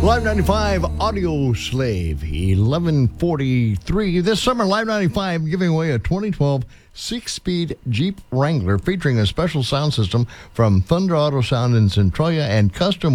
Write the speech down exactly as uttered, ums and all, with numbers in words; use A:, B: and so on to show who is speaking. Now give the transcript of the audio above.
A: Live ninety-five Audio Slave, eleven forty-three. This summer, Live ninety-five giving away a twenty twelve six-speed Jeep Wrangler featuring a special sound system from Thunder Auto Sound in Centralia and custom